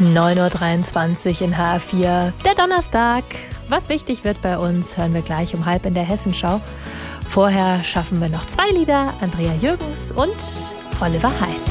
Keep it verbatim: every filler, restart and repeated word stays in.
neun Uhr dreiundzwanzig in H R vier, der Donnerstag. Was wichtig wird bei uns, hören wir gleich um halb in der Hessenschau. Vorher schaffen wir noch zwei Lieder, Andrea Jürgens und Oliver Heitz.